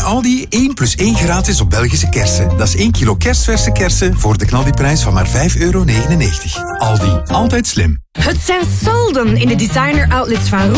Aldi 1 plus 1 gratis op Belgische kersen. Dat is 1 kilo kerstverse kersen voor de knaldiprijs van maar €5,99. Aldi, altijd slim. Het zijn solden in de designer outlets van